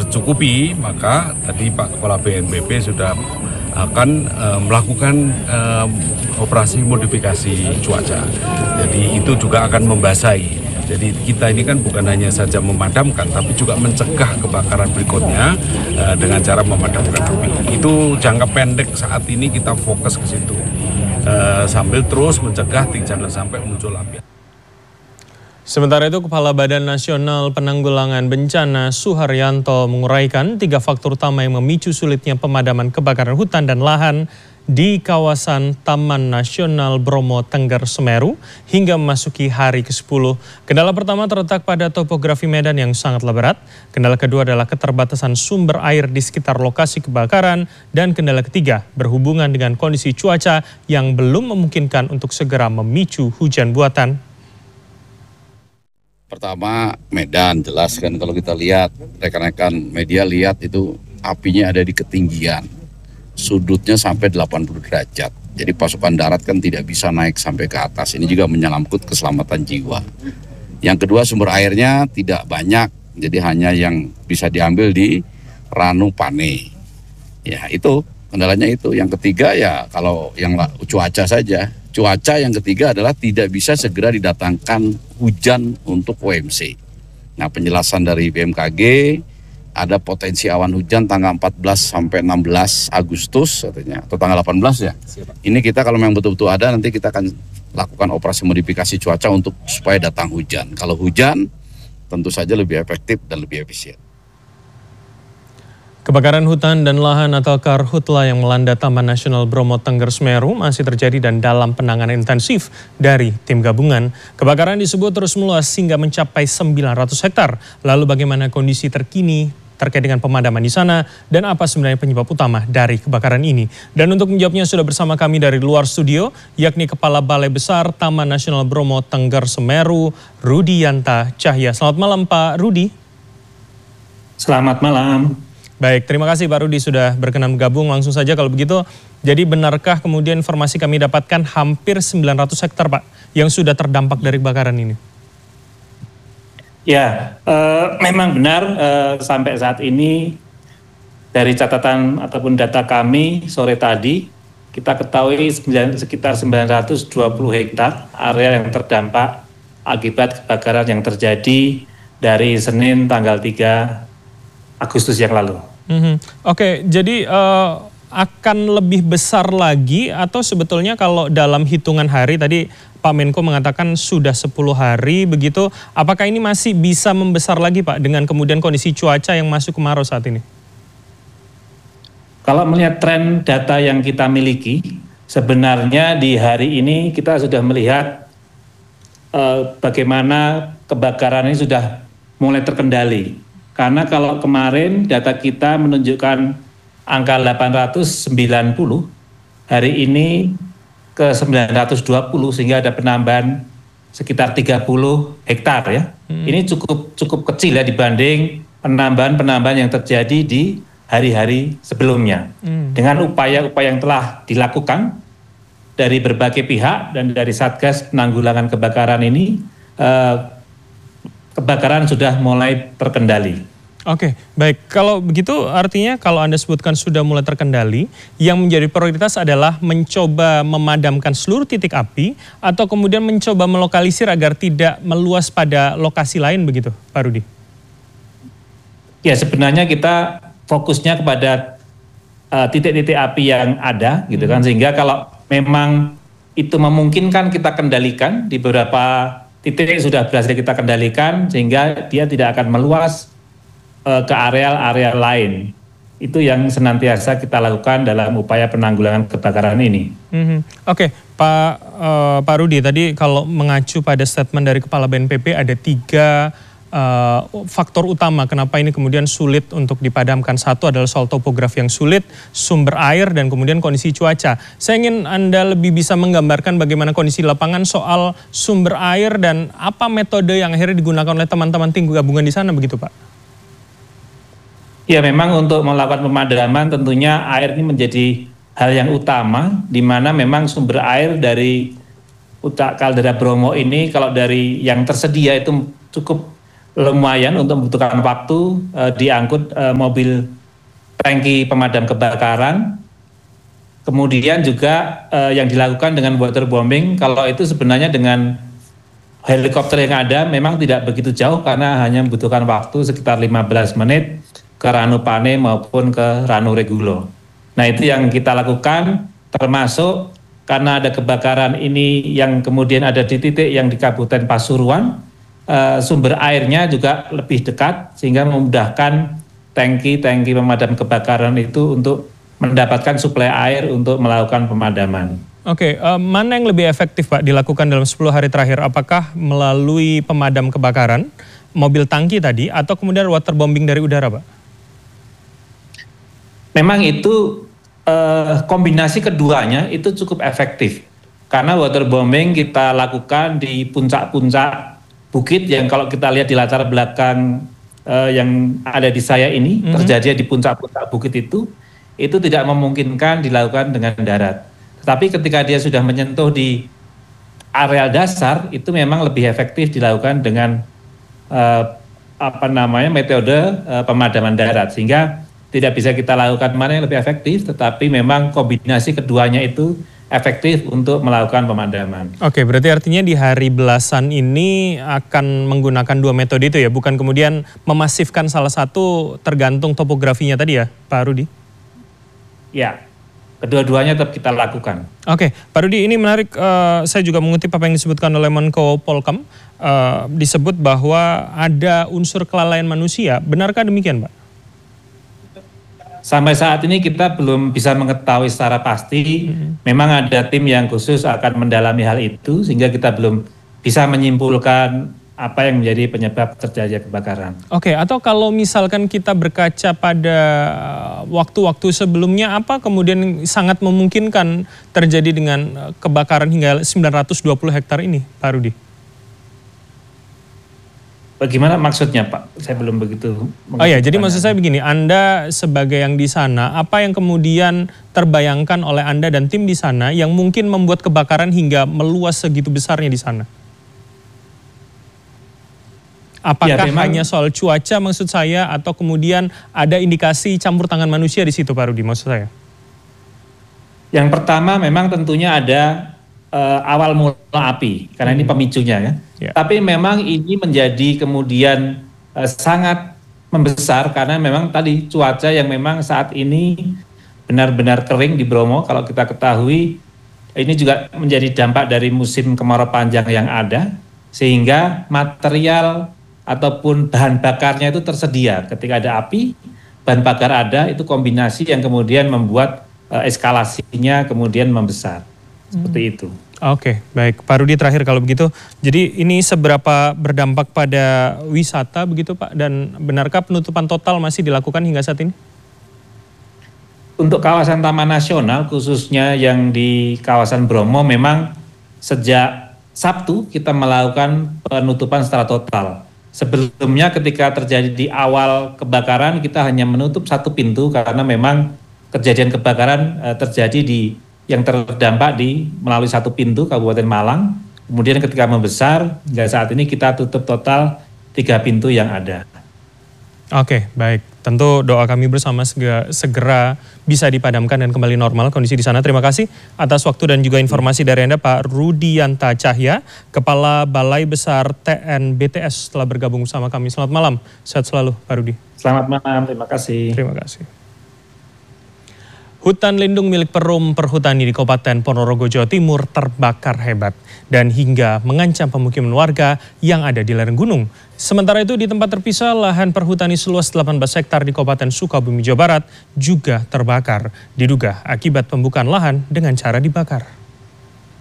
tercukupi, maka tadi Pak Kepala BNPB sudah akan melakukan operasi modifikasi cuaca. Jadi itu juga akan membasahi. Jadi kita ini kan bukan hanya saja memadamkan, tapi juga mencegah kebakaran berikutnya dengan cara memadamkan api. Itu jangka pendek saat ini kita fokus ke situ, sambil terus mencegah jangan sampai muncul api. Sementara itu, Kepala Badan Nasional Penanggulangan Bencana Suharyanto menguraikan 3 faktor utama yang memicu sulitnya pemadaman kebakaran hutan dan lahan di kawasan Taman Nasional Bromo Tengger Semeru hingga memasuki hari ke-10. Kendala pertama terletak pada topografi medan yang sangatlah berat. Kendala kedua adalah keterbatasan sumber air di sekitar lokasi kebakaran. Dan kendala ketiga berhubungan dengan kondisi cuaca yang belum memungkinkan untuk segera memicu hujan buatan. Pertama, medan jelas kan kalau kita lihat, rekan-rekan media lihat itu apinya ada di ketinggian. Sudutnya sampai 80 derajat. Jadi pasukan darat kan tidak bisa naik sampai ke atas. Ini juga menyangkut keselamatan jiwa. Yang kedua, sumber airnya tidak banyak. Jadi hanya yang bisa diambil di Ranu Pane. Ya itu, kendalanya itu. Yang ketiga ya kalau yang cuaca saja. Cuaca yang ketiga adalah tidak bisa segera didatangkan hujan untuk OMC. Nah, penjelasan dari BMKG ada potensi awan hujan tanggal 14 sampai 16 Agustus katanya, atau tanggal 18 ya. Ini kita kalau memang betul-betul ada, nanti kita akan lakukan operasi modifikasi cuaca untuk supaya datang hujan. Kalau hujan tentu saja lebih efektif dan lebih efisien. Kebakaran hutan dan lahan atau karhutla yang melanda Taman Nasional Bromo Tengger Semeru masih terjadi dan dalam penanganan intensif dari tim gabungan. Kebakaran disebut terus meluas hingga mencapai 900 hektar. Lalu bagaimana kondisi terkini terkait dengan pemadaman di sana dan apa sebenarnya penyebab utama dari kebakaran ini? Dan untuk menjawabnya sudah bersama kami dari luar studio, yakni Kepala Balai Besar Taman Nasional Bromo Tengger Semeru, Rudianta Cahya. Selamat malam Pak Rudi. Selamat malam. Baik, terima kasih Pak Rudi sudah berkenan bergabung. Langsung saja kalau begitu, jadi benarkah kemudian informasi kami dapatkan hampir 900 hektar Pak yang sudah terdampak dari kebakaran ini? Ya, memang benar sampai saat ini dari catatan ataupun data kami sore tadi, kita ketahui sekitar 920 hektar area yang terdampak akibat kebakaran yang terjadi dari Senin tanggal 3 Agustus yang lalu. Oke, jadi akan lebih besar lagi atau sebetulnya kalau dalam hitungan hari tadi Pak Menko mengatakan sudah 10 hari begitu, apakah ini masih bisa membesar lagi Pak dengan kemudian kondisi cuaca yang masuk kemarau saat ini? Kalau melihat tren data yang kita miliki, sebenarnya di hari ini kita sudah melihat bagaimana kebakaran ini sudah mulai terkendali. Karena kalau kemarin data kita menunjukkan angka 890, hari ini ke 920 sehingga ada penambahan sekitar 30 hektar ya. Ini cukup kecil ya dibanding penambahan yang terjadi di hari-hari sebelumnya. Dengan upaya-upaya yang telah dilakukan dari berbagai pihak dan dari Satgas Penanggulangan Kebakaran ini, kebakaran sudah mulai terkendali. Oke, baik. Kalau begitu artinya kalau Anda sebutkan sudah mulai terkendali, yang menjadi prioritas adalah mencoba memadamkan seluruh titik api atau kemudian mencoba melokalisir agar tidak meluas pada lokasi lain begitu, Pak Rudi? Ya, sebenarnya kita fokusnya kepada titik-titik api yang ada gitu kan, sehingga kalau memang itu memungkinkan kita kendalikan di beberapa titik yang sudah berhasil kita kendalikan sehingga dia tidak akan meluas ke area-area lain. Itu yang senantiasa kita lakukan dalam upaya penanggulangan kebakaran ini. Oke, Pak Rudi, tadi kalau mengacu pada statement dari Kepala BNPB ada 3 faktor utama kenapa ini kemudian sulit untuk dipadamkan. Satu adalah soal topografi yang sulit, sumber air, dan kemudian kondisi cuaca. Saya ingin Anda lebih bisa menggambarkan bagaimana kondisi lapangan soal sumber air dan apa metode yang akhirnya digunakan oleh teman-teman tim gabungan di sana begitu Pak? Ya, memang untuk melakukan pemadaman tentunya air ini menjadi hal yang utama, di mana memang sumber air dari kaldera Bromo ini kalau dari yang tersedia itu cukup lumayan untuk membutuhkan waktu diangkut mobil tangki pemadam kebakaran. Kemudian juga yang dilakukan dengan waterbombing, kalau itu sebenarnya dengan helikopter yang ada memang tidak begitu jauh karena hanya membutuhkan waktu sekitar 15 menit ke Ranupane maupun ke Ranu Regulo. Nah itu yang kita lakukan, termasuk karena ada kebakaran ini yang kemudian ada di titik yang di Kabupaten Pasuruan, sumber airnya juga lebih dekat sehingga memudahkan tangki-tangki pemadam kebakaran itu untuk mendapatkan suplai air untuk melakukan pemadaman. Oke, mana yang lebih efektif Pak dilakukan dalam 10 hari terakhir? Apakah melalui pemadam kebakaran, mobil tangki tadi, atau kemudian waterbombing dari udara Pak? Memang itu kombinasi keduanya itu cukup efektif. Karena waterbombing kita lakukan di puncak-puncak bukit yang kalau kita lihat di latar belakang yang ada di saya ini, terjadi di puncak-puncak bukit itu tidak memungkinkan dilakukan dengan darat. Tetapi ketika dia sudah menyentuh di areal dasar, itu memang lebih efektif dilakukan dengan metode pemadaman darat, sehingga tidak bisa kita lakukan mana yang lebih efektif, tetapi memang kombinasi keduanya itu efektif untuk melakukan pemadaman. Oke, berarti artinya di hari belasan ini akan menggunakan dua metode itu ya, bukan kemudian memasifkan salah satu tergantung topografinya tadi ya, Pak Rudi? Ya, kedua-duanya tetap kita lakukan. Oke, Pak Rudi, ini menarik, saya juga mengutip apa yang disebutkan oleh Menko Polkam, disebut bahwa ada unsur kelalaian manusia, benarkah demikian Pak? Sampai saat ini kita belum bisa mengetahui secara pasti, memang ada tim yang khusus akan mendalami hal itu, sehingga kita belum bisa menyimpulkan apa yang menjadi penyebab terjadinya kebakaran. Oke, atau kalau misalkan kita berkaca pada waktu-waktu sebelumnya, apa kemudian sangat memungkinkan terjadi dengan kebakaran hingga 920 hektar ini, Pak Rudi? Bagaimana maksudnya Pak? Saya belum begitu. Oh ya, jadi maksud saya begini, Anda sebagai yang di sana, apa yang kemudian terbayangkan oleh Anda dan tim di sana yang mungkin membuat kebakaran hingga meluas segitu besarnya di sana? Apakah hanya soal cuaca maksud saya, atau kemudian ada indikasi campur tangan manusia di situ Pak Rudi maksud saya? Yang pertama memang tentunya ada awal mula api, karena ini pemicunya ya. Tapi memang ini menjadi kemudian sangat membesar karena memang tadi cuaca yang memang saat ini benar-benar kering di Bromo. Kalau kita ketahui ini juga menjadi dampak dari musim kemarau panjang yang ada, sehingga material ataupun bahan bakarnya itu tersedia. Ketika ada api, bahan bakar ada, itu kombinasi yang kemudian membuat eskalasinya kemudian membesar. Seperti itu. Oke, baik. Pak Rudi terakhir kalau begitu. Jadi ini seberapa berdampak pada wisata begitu Pak? Dan benarkah penutupan total masih dilakukan hingga saat ini? Untuk kawasan Taman Nasional khususnya yang di kawasan Bromo memang sejak Sabtu kita melakukan penutupan secara total. Sebelumnya ketika terjadi di awal kebakaran kita hanya menutup satu pintu karena memang kejadian kebakaran terjadi yang terdampak melalui satu pintu Kabupaten Malang. Kemudian ketika membesar hingga saat ini kita tutup total 3 pintu yang ada. Oke, baik. Tentu doa kami bersama segera bisa dipadamkan dan kembali normal kondisi di sana. Terima kasih atas waktu dan juga informasi dari Anda Pak Rudianta Cahya, Kepala Balai Besar TNBTS telah bergabung bersama kami. Selamat malam, sehat selalu Pak Rudi. Selamat malam, terima kasih. Terima kasih. Hutan lindung milik Perum Perhutani di Kabupaten Ponorogo, Jawa Timur terbakar hebat dan hingga mengancam pemukiman warga yang ada di lereng gunung. Sementara itu di tempat terpisah lahan perhutani seluas 18 hektar di Kabupaten Sukabumi, Jawa Barat juga terbakar. Diduga akibat pembukaan lahan dengan cara dibakar.